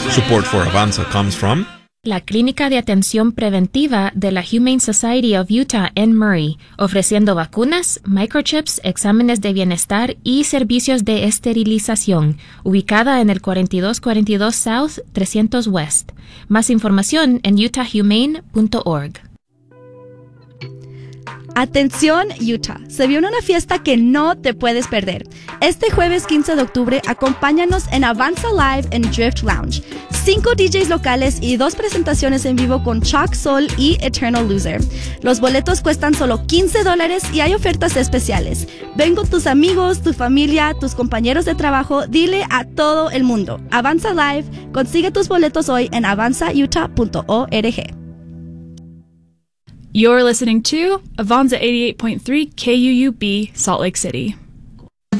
Support for Avanza comes from la Clínica de Atención Preventiva de la Humane Society of Utah en Murray, ofreciendo vacunas, microchips, exámenes de bienestar y servicios de esterilización, ubicada en el 4242 South 300 West. Más información en utahhumane.org. Atención Utah, se viene una fiesta que no te puedes perder. Este jueves 15 de octubre, acompáñanos en Avanza Live en Drift Lounge. 5 DJs locales y 2 presentaciones en vivo con Chalk Soul y Eternal Loser. Los boletos cuestan solo $15 y hay ofertas especiales. Ven con tus amigos, tu familia, tus compañeros de trabajo, dile a todo el mundo. Avanza Live, consigue tus boletos hoy en avanzautah.org. You're listening to Avanza 88.3 KUUB, Salt Lake City.